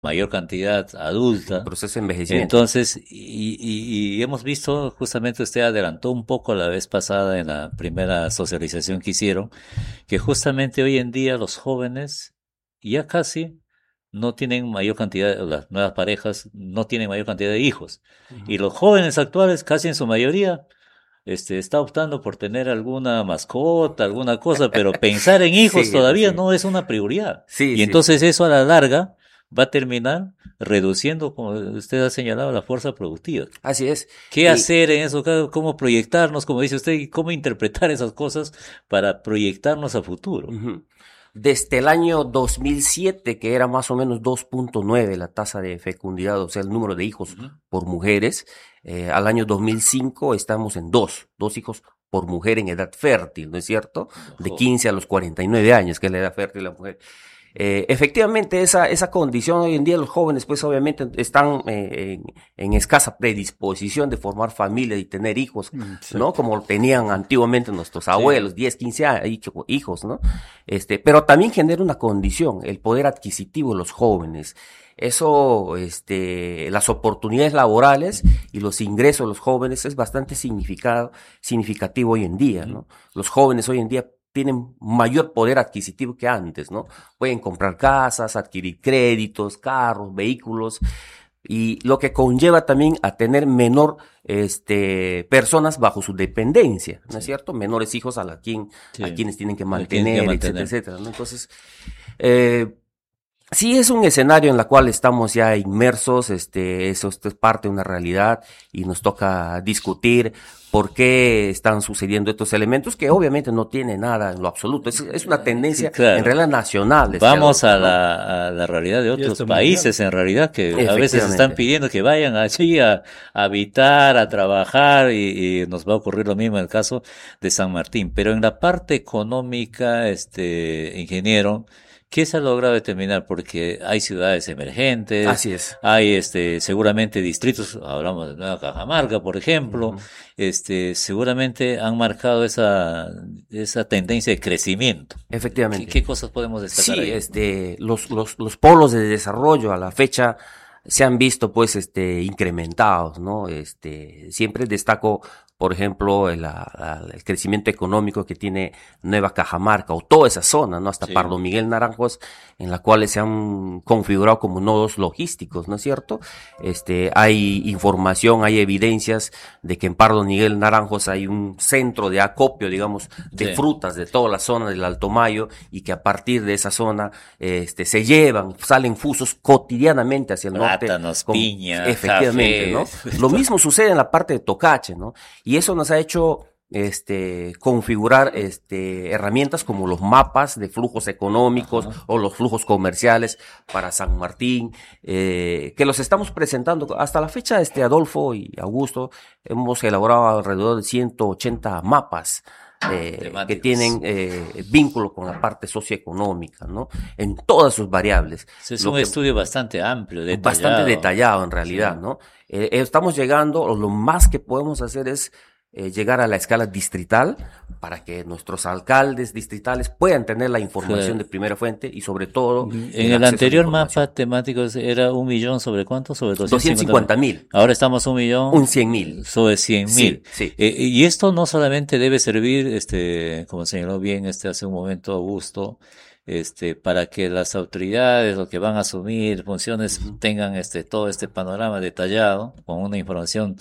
mayor cantidad adulta. Proceso de envejecimiento. Entonces, y hemos visto, justamente usted adelantó un poco la vez pasada en la primera socialización que hicieron, que justamente hoy en día los jóvenes ya casi no tienen mayor cantidad, las nuevas parejas no tienen mayor cantidad de hijos. Y Ujú. los jóvenes actuales, casi en su mayoría, está optando por tener alguna mascota, alguna cosa, pero pensar en hijos Sí, es todavía así. no es una prioridad. Sí, Y sí, sí. entonces eso a la larga va a terminar reduciendo, como usted ha señalado, la fuerza productiva. Así es. ¿Qué Y hacer en eso? ¿Cómo proyectarnos, como dice usted, y cómo interpretar esas cosas para proyectarnos a futuro? ujú. Desde el año 2007, que era más o menos 2.9 la tasa de fecundidad, o sea, el número de hijos Ujú. por mujeres, al año 2005 estamos en dos hijos por mujer en edad fértil, ¿no es cierto? De Ojo. 15 a los 49 años, que es la edad fértil de la mujer. Efectivamente, esa condición hoy en día los jóvenes, pues obviamente están en escasa predisposición de formar familia y tener hijos, ¿no? Exacto. Como tenían antiguamente nuestros Sí. abuelos, 10, 15 hijos, ¿no? Pero también genera una condición, el poder adquisitivo de los jóvenes. Eso, las oportunidades laborales y los ingresos de los jóvenes es bastante significativo hoy en día, Ujú. ¿no? Los jóvenes hoy en día tienen mayor poder adquisitivo que antes, ¿no? Pueden comprar casas, adquirir créditos, carros, vehículos, y lo que conlleva también a tener menor, personas bajo su dependencia, ¿no es Sí. cierto? Menores hijos a Sí. quienes tienen que Tienen que mantener, etcétera, mantener. etcétera, ¿no? Entonces, eh, sí, es un escenario en el cual estamos ya inmersos, esto es parte de una realidad y nos toca discutir por qué están sucediendo estos elementos que obviamente no tiene nada en lo absoluto. Es una tendencia en Claro. realidad nacional, Vamos Adolfo, ¿no? a la realidad de Y otros hasta mundial. países, en realidad, que a veces están Efectivamente. pidiendo que vayan allí a habitar, a trabajar, y nos va a ocurrir lo mismo en el caso de San Martín. Pero en la parte económica, ingeniero, ¿qué se ha logrado determinar? Porque hay ciudades emergentes, Así es. hay seguramente distritos, hablamos de Nueva Cajamarca, por ejemplo, Ujú. seguramente han marcado esa tendencia de crecimiento. Efectivamente. ¿Qué cosas podemos destacar Sí, ahí? los polos de desarrollo a la fecha se han visto pues incrementados, ¿no? Siempre destaco, por ejemplo, el crecimiento económico que tiene Nueva Cajamarca o toda esa zona, ¿no? Hasta Sí, Pardo Miguel Naranjos, en la cual se han configurado como nodos logísticos, ¿no es cierto? Hay información, hay evidencias de que en Pardo Miguel Naranjos hay un centro de acopio, digamos, de sí. frutas de toda la zona del Alto Mayo y que a partir de esa zona se llevan, salen fusos cotidianamente hacia el norte, Plátanos, con, piña, efectivamente, café, ¿no? Lo mismo sucede en la parte de Tocache, ¿no? Y eso nos ha hecho configurar herramientas como los mapas de flujos económicos ajá. o los flujos comerciales para San Martín, que los estamos presentando hasta la fecha. Adolfo y Augusto hemos elaborado alrededor de 180 mapas que Temáticos. tienen vínculo con la parte socioeconómica, ¿no? En todas sus variables. Ese es Lo un que estudio bastante amplio, bastante detallado. detallado en Sí, realidad, ¿no? Estamos llegando, o lo más que podemos hacer es llegar a la escala distrital para que nuestros alcaldes distritales puedan tener la información de claro. primera fuente y sobre todo En el el acceso a la anterior información. mapa temático era 1 millón sobre cuánto, sobre 250.000. 250,000, Ahora estamos un un millón 100,000. sobre 100.000. Sí, sí. Y esto no solamente debe servir, como señaló bien hace un momento Augusto, para que las autoridades, los que van a asumir funciones, Ujú, tengan todo este panorama detallado con una información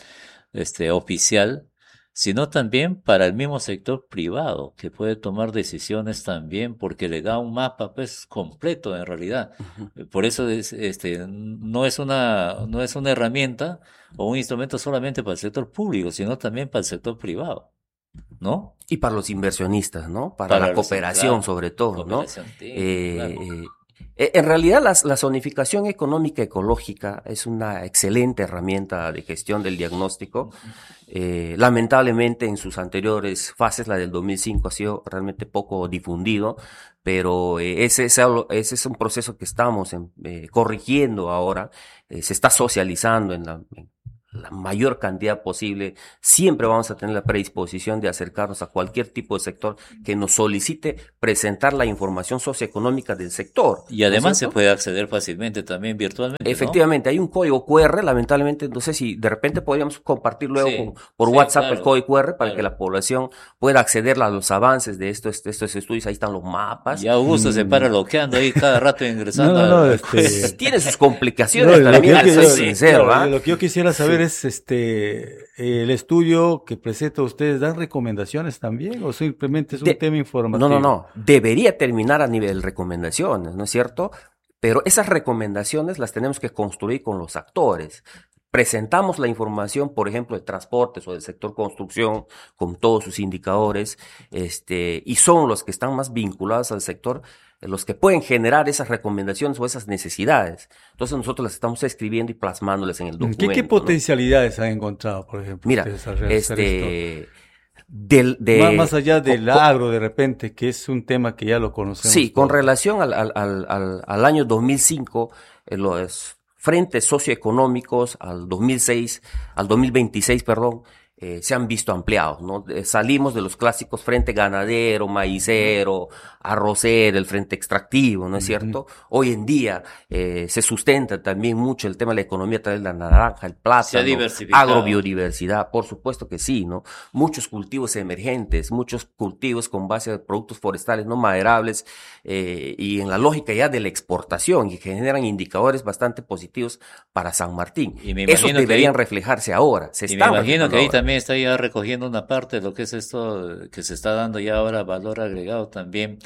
oficial, sino también para el mismo sector privado, que puede tomar decisiones también porque le da un mapa pues completo en realidad. ujú. Por eso no es una herramienta o un instrumento solamente para el sector público, sino también para el sector privado, ¿no? Y para los inversionistas, ¿no? Para la Para los, cooperación claro, sobre todo, ¿no? cooperación técnica, claro. Eh, en realidad la zonificación económica ecológica es una excelente herramienta de gestión del diagnóstico. Lamentablemente en sus anteriores fases, la del 2005 ha sido realmente poco difundido, pero ese es un proceso que estamos corrigiendo ahora, se está socializando la mayor cantidad posible. Siempre vamos a tener la predisposición de acercarnos a cualquier tipo de sector que nos solicite presentar la información socioeconómica del sector. Y además se puede acceder fácilmente también virtualmente, efectivamente, ¿no? Hay un código QR, lamentablemente, no sé si de repente podríamos compartir luego por WhatsApp el código QR para que la población pueda acceder a los avances de estos estudios. Ahí están los mapas. Y Augusto se para bloqueando ahí cada rato ingresando. Tiene sus complicaciones también, soy sincero. Lo que yo quisiera saber es, el estudio que presenta ustedes, ¿dan recomendaciones también o simplemente es un tema informativo? No. Debería terminar a nivel recomendaciones, ¿no es cierto? Pero esas recomendaciones las tenemos que construir con los actores. Presentamos la información, por ejemplo, de transportes o del sector construcción, con todos sus indicadores, y son los que están más vinculados al sector, los que pueden generar esas recomendaciones o esas necesidades. Entonces nosotros las estamos escribiendo y plasmándolas en el documento. ¿Qué potencialidades han encontrado, por ejemplo? Mira, más allá del agro, de repente, que es un tema que ya lo conocemos. Sí, con relación al año 2005, los frentes socioeconómicos al 2026, se han visto ampliados, ¿no? Salimos de los clásicos frente ganadero, maicero, arrocero, el frente extractivo, ¿no es cierto? Hoy en día se sustenta también mucho el tema de la economía a través de la naranja, el plátano, agrobiodiversidad, por supuesto que sí, ¿no? Muchos cultivos emergentes, muchos cultivos con base de productos forestales no maderables, y en la lógica ya de la exportación, y generan indicadores bastante positivos para San Martín. Esos deberían reflejarse ahora. Me imagino que ahí también está ya recogiendo una parte de lo que es esto que se está dando ya ahora valor agregado también,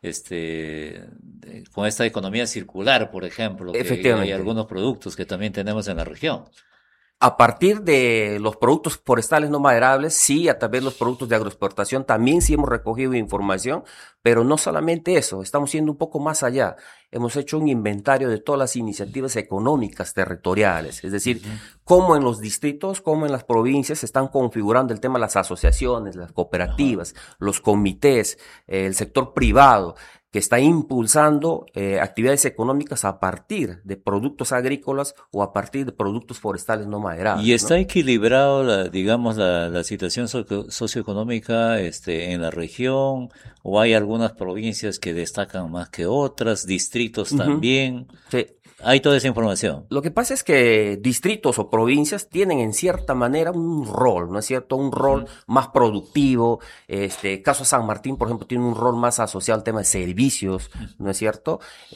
con esta economía circular, por ejemplo, que hay algunos productos que también tenemos en la región. A partir de los productos forestales no maderables, sí, a través de los productos de agroexportación también sí hemos recogido información, pero no solamente eso, estamos yendo un poco más allá. Hemos hecho un inventario de todas las iniciativas económicas territoriales, es decir, cómo en los distritos, cómo en las provincias se están configurando el tema de las asociaciones, las cooperativas, los comités, el sector privado, que está impulsando actividades económicas a partir de productos agrícolas o a partir de productos forestales no maderables. ¿Y está equilibrado, la situación socioeconómica en la región? ¿O hay algunas provincias que destacan más que otras, distritos también? Sí. Hay toda esa información. Lo que pasa es que distritos o provincias tienen en cierta manera un rol, ¿no es cierto? Un rol más productivo. Caso San Martín, por ejemplo, tiene un rol más asociado al tema de servicios, ¿no es cierto?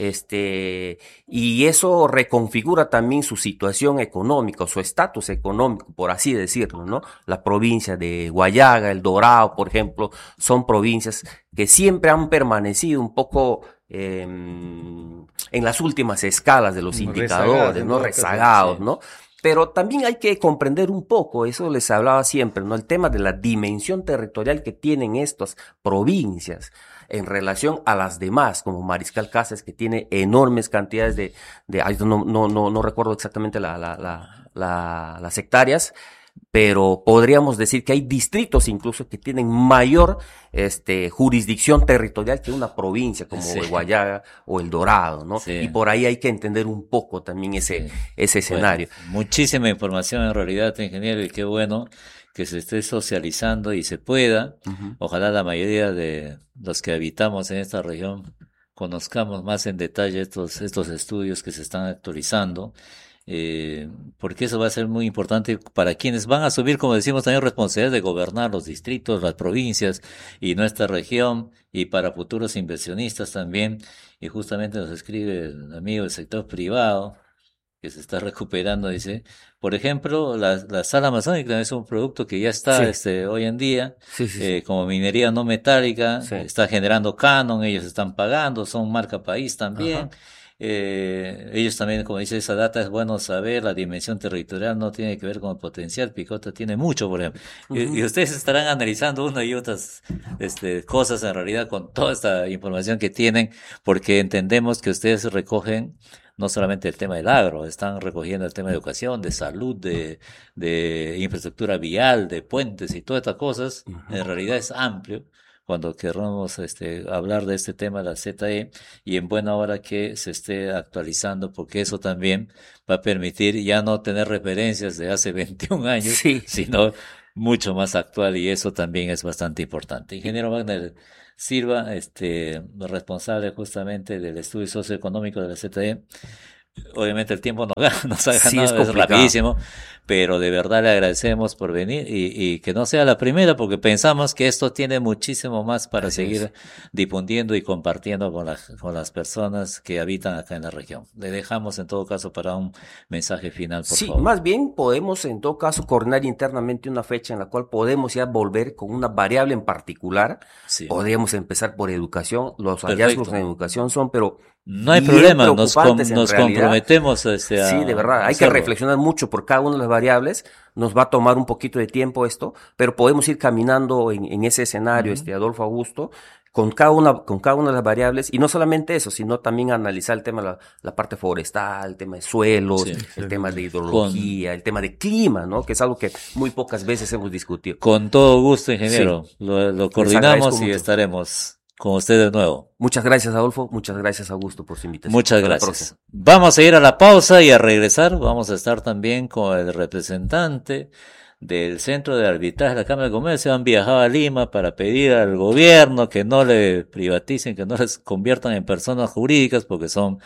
Y eso reconfigura también su situación económica, su estatus económico, por así decirlo, ¿no? La provincia de Guayaga, El Dorado, por ejemplo, son provincias que siempre han permanecido un poco en las últimas escalas de los indicadores, ¿no? Rezagados, ¿no? Pero también hay que comprender un poco, eso les hablaba siempre, ¿no? El tema de la dimensión territorial que tienen estas provincias en relación a las demás, como Mariscal Casas, que tiene enormes cantidades no recuerdo exactamente las hectáreas, pero podríamos decir que hay distritos incluso que tienen mayor jurisdicción territorial que una provincia como Guayaga o El Dorado, ¿no? Sí. Y por ahí hay que entender un poco también ese escenario. Bueno, muchísima información en realidad, ingeniero, y qué bueno que se esté socializando y se pueda. Ojalá la mayoría de los que habitamos en esta región conozcamos más en detalle estos estudios que se están actualizando. Porque eso va a ser muy importante para quienes van a asumir, como decimos, también responsabilidad de gobernar los distritos, las provincias y nuestra región, y para futuros inversionistas también. Y justamente nos escribe el amigo del sector privado que se está recuperando, dice, por ejemplo, la sal amazónica es un producto que ya está hoy en día, como minería no metálica, está generando canon, ellos están pagando, son marca país también. Ellos también, como dice esa data, es bueno saber, la dimensión territorial no tiene que ver con el potencial, Picota tiene mucho, por ejemplo. Y ustedes estarán analizando una y otras cosas en realidad con toda esta información que tienen, porque entendemos que ustedes recogen no solamente el tema del agro, están recogiendo el tema de educación, de salud, de infraestructura vial, de puentes y todas estas cosas. En realidad es amplio, cuando queramos hablar de este tema de la ZE, y en buena hora que se esté actualizando, porque eso también va a permitir ya no tener referencias de hace 21 años, Sí. sino mucho más actual, y eso también es bastante importante. Ingeniero Wagner Silva, responsable justamente del estudio socioeconómico de la ZE. Obviamente el tiempo nos ha Sí, es ganado, es complicado. rapidísimo, pero de verdad le agradecemos por venir y que no sea la primera, porque pensamos que esto tiene muchísimo más para Así seguir es. difundiendo y compartiendo con las personas que habitan acá en la región. Le dejamos en todo caso para un mensaje final, por Sí, favor. más bien podemos en todo caso coordinar internamente una fecha en la cual podemos ya volver con una variable en particular. Sí, Podemos empezar por educación. Los hallazgos perfecto. en educación son, pero No hay bien problema, preocupantes en nos realidad. comprometemos Sí, de verdad, a hay que hacerlo. reflexionar mucho por cada una de las variables. Nos va a tomar un poquito de tiempo esto, pero podemos ir caminando en ese escenario, Ujú. Adolfo Augusto, con cada una de las variables, y no solamente eso, sino también analizar el tema de la parte forestal, el tema de suelos, Sí. el tema de Con, hidrología, el tema de clima, ¿no? Que es algo que muy pocas veces hemos discutido. con todo gusto, Sí, ingeniero. Lo les agradezco coordinamos y mucho. estaremos con usted de nuevo. Muchas gracias, Adolfo. Muchas gracias, Augusto, por su invitación. Muchas Hasta la gracias. próxima. Vamos a ir a la pausa y a regresar. Vamos a estar también con el representante del Centro de Arbitraje de la Cámara de Comercio. Han viajado a Lima para pedir al gobierno que no le privaticen, que no les conviertan en personas jurídicas, porque son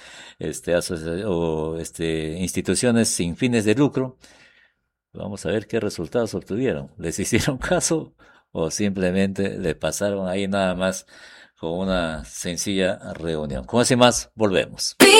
instituciones sin fines de lucro. Vamos a ver qué resultados obtuvieron. ¿Les hicieron caso o simplemente le pasaron ahí nada más con una sencilla reunión? Como así más, volvemos.